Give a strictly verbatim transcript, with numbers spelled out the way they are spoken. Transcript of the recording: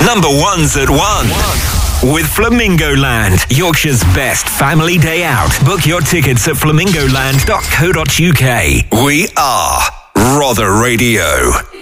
Number one's at one. With Flamingo Land, Yorkshire's best family day out. Book your tickets at flamingoland dot co dot uk. We are Rother Radio.